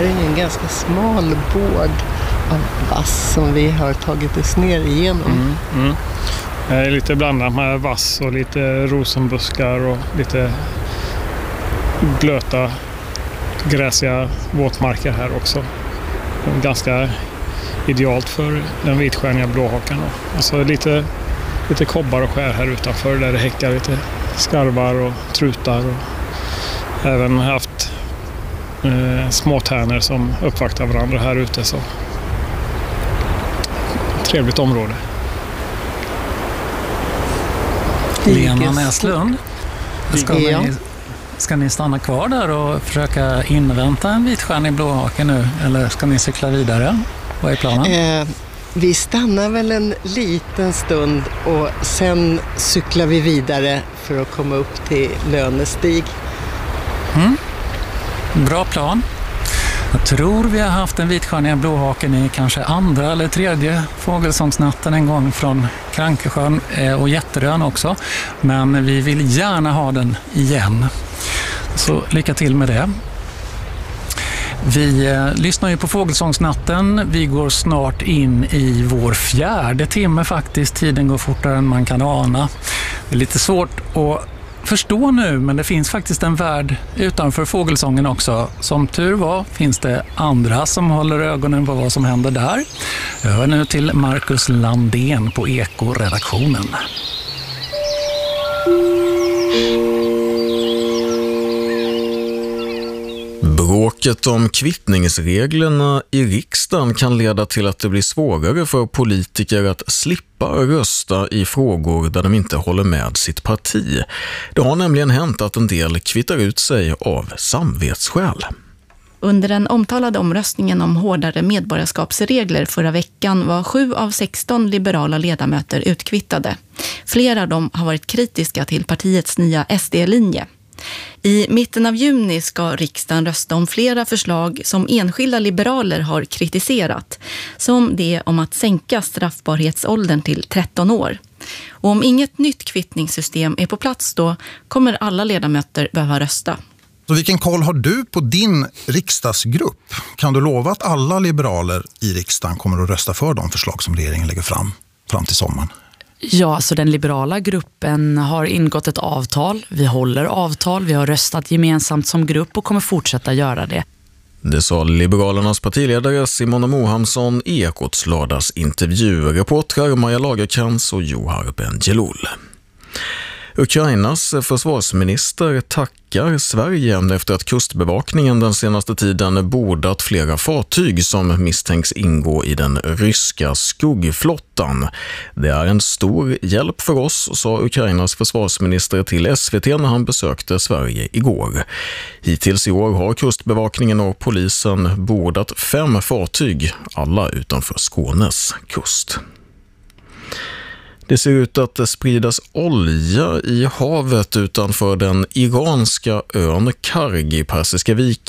här är ju en ganska smal båd av vass som vi har tagit oss ner igenom. Det är lite blandat med vass och lite rosenbuskar och lite blöta, gräsiga våtmarker här också. Ganska idealt för den vitstjärniga blåhakan. Alltså lite kobbar och skär här utanför där det häckar lite skarvar och trutar. Och även haft småtärnor som uppvaktar varandra här ute. Så trevligt område. Lena Näslund, ska ni stanna kvar där och försöka invänta en vitstjärnig blåhake nu? Eller ska ni cykla vidare? Vad är planen? Vi stannar väl en liten stund och sen cyklar vi vidare för att komma upp till Lönestig. Bra plan. Jag tror vi har haft den vitstjärniga blåhaken i kanske andra eller tredje fågelsångsnatten en gång från Krankesjön och Jätterön också. Men vi vill gärna ha den igen. Så lycka till med det. Vi lyssnar ju på Fågelsångsnatten. Vi går snart in i vår 4:e timme faktiskt. Tiden går fortare än man kan ana. Det är lite svårt att förstå nu, men det finns faktiskt en värld utanför fågelsången också. Som tur var finns det andra som håller ögonen på vad som händer där. Jag hör nu till Marcus Landén på Eko-redaktionen. Bråket om kvittningsreglerna i riksdagen kan leda till att det blir svårare för politiker att slippa rösta i frågor där de inte håller med sitt parti. Det har nämligen hänt att en del kvittar ut sig av samvetsskäl. Under den omtalade omröstningen om hårdare medborgarskapsregler förra veckan var 7 av 16 liberala ledamöter utkvittade. Flera av dem har varit kritiska till partiets nya SD-linje. I mitten av juni ska riksdagen rösta om flera förslag som enskilda liberaler har kritiserat, som det om att sänka straffbarhetsåldern till 13 år. Och om inget nytt kvittningssystem är på plats då kommer alla ledamöter behöva rösta. Så vilken koll har du på din riksdagsgrupp? Kan du lova att alla liberaler i riksdagen kommer att rösta för de förslag som regeringen lägger fram till sommaren? Ja, så den liberala gruppen har ingått ett avtal. Vi håller avtal, vi har röstat gemensamt som grupp och kommer fortsätta göra det. Det sa Liberalernas partiledare Simona Mohamsson i Ekots lördagsintervju. Reportrar Maja Lagerkrans och Johar Bendjelloul. Ukrainas försvarsminister tackar Sverige efter att kustbevakningen den senaste tiden bordat flera fartyg som misstänks ingå i den ryska skuggflottan. Det är en stor hjälp för oss, sa Ukrainas försvarsminister till SVT när han besökte Sverige igår. Hittills i år har kustbevakningen och polisen bordat 5 fartyg, alla utanför Skånes kust. Det ser ut att det spridas olja i havet utanför den iranska ön Karg i Persiska viken